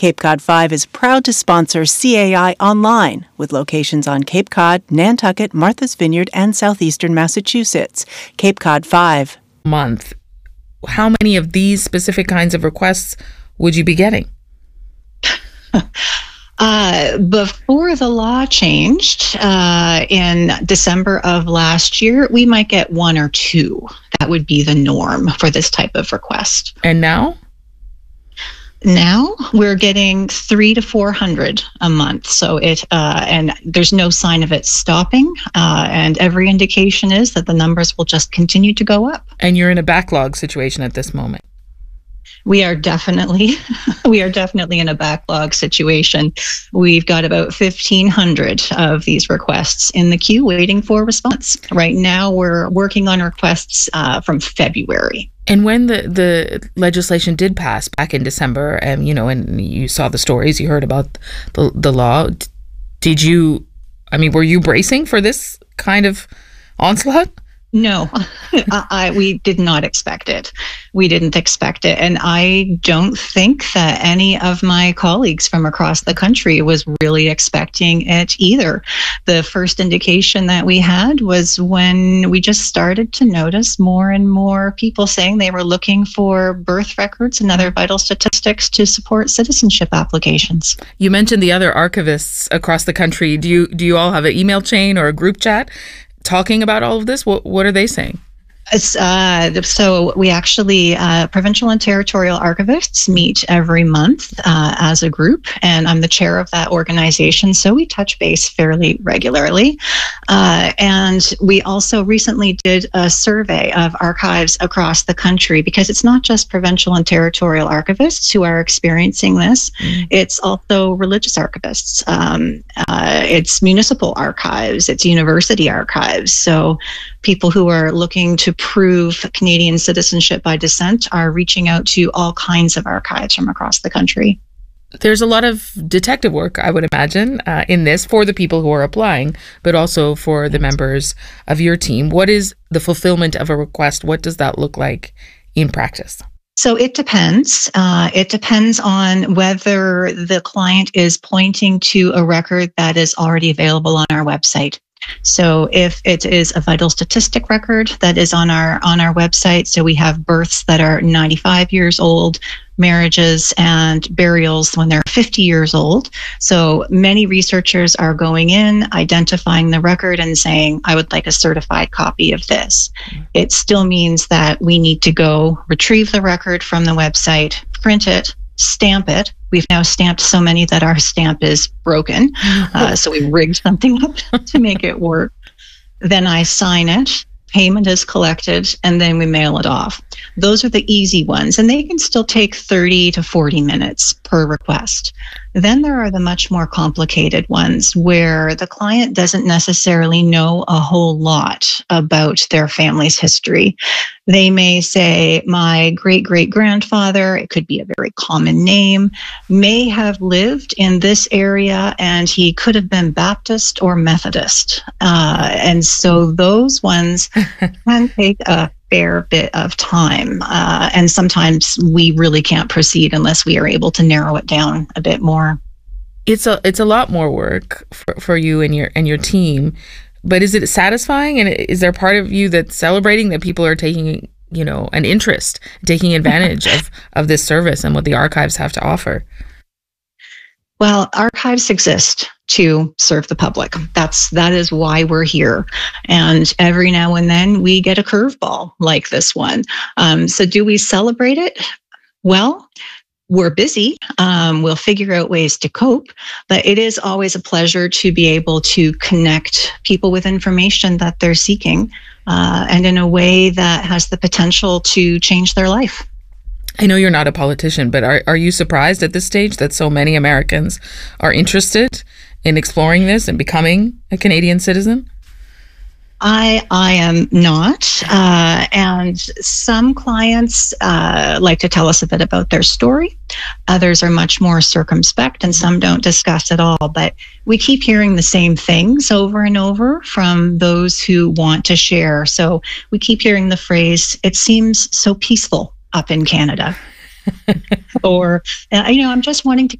Cape Cod 5 is proud to sponsor CAI Online, with locations on Cape Cod, Nantucket, Martha's Vineyard, and southeastern Massachusetts. Cape Cod 5. Month. How many of these specific kinds of requests would you be getting? Before the law changed in December of last year, we might get one or two. That would be the norm for this type of request. And now? Now we're getting 300 to 400 a month. So and there's no sign of it stopping. And every indication is that the numbers will just continue to go up. And you're in a backlog situation at this moment. We are definitely in a backlog situation. We've got about 1,500 of these requests in the queue waiting for response. Right now, we're working on requests from February. And when the legislation did pass back in December, and you saw the stories, you heard about the law, were you bracing for this kind of onslaught? No, we did not expect it. We didn't expect it. And I don't think that any of my colleagues from across the country was really expecting it either. The first indication that we had was when we just started to notice more and more people saying they were looking for birth records and other vital statistics to support citizenship applications. You mentioned the other archivists across the country. Do you all have an email chain or a group chat talking about all of this? What are they saying? So we actually, provincial and territorial archivists meet every month as a group, and I'm the chair of that organization, so we touch base fairly regularly. And we also recently did a survey of archives across the country, because it's not just provincial and territorial archivists who are experiencing this, it's also religious archivists, it's municipal archives, it's university archives. So people who are looking to prove Canadian citizenship by descent are reaching out to all kinds of archives from across the country. There's a lot of detective work, I would imagine, in this for the people who are applying, but also for the members of your team. What is the fulfillment of a request? What does that look like in practice? So it depends. It depends on whether the client is pointing to a record that is already available on our website. So if it is a vital statistic record that is on our website, so we have births that are 95 years old, marriages and burials when they're 50 years old. So many researchers are going in, identifying the record and saying, I would like a certified copy of this. It still means that we need to go retrieve the record from the website, print it, stamp it. We've now stamped so many that our stamp is broken. So we rigged something up to make it work. Then I sign it, payment is collected, and then we mail it off. Those are the easy ones, and they can still take 30 to 40 minutes per request. Then there are the much more complicated ones where the client doesn't necessarily know a whole lot about their family's history. They may say, my great-great-grandfather, it could be a very common name, may have lived in this area and he could have been Baptist or Methodist. And so those ones can take a fair bit of time. And sometimes we really can't proceed unless we are able to narrow it down a bit more. It's a lot more work for you and your team, but is it satisfying? And is there part of you that's celebrating that people are taking, an interest, taking advantage of this service and what the archives have to offer? Well, archives exist to serve the public. That is why we're here. And every now and then we get a curveball like this one. So do we celebrate it? Well, we're busy. We'll figure out ways to cope, but it is always a pleasure to be able to connect people with information that they're seeking, and in a way that has the potential to change their life. I know you're not a politician, but are you surprised at this stage that so many Americans are interested in exploring this and becoming a Canadian citizen? I am not. And some clients like to tell us a bit about their story. Others are much more circumspect, and some don't discuss at all. But we keep hearing the same things over and over from those who want to share. So we keep hearing the phrase, it seems so peaceful up in Canada. Or, I'm just wanting to